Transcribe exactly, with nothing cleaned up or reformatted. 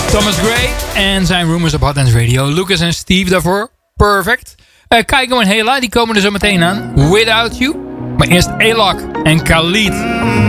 Thomas Gray en zijn Rumors op Hot Dance Radio. Lucas en Steve daarvoor. Perfect. Uh, Kygo en Hela, die komen er zo meteen aan. Without You. Maar eerst Alok en Khalid.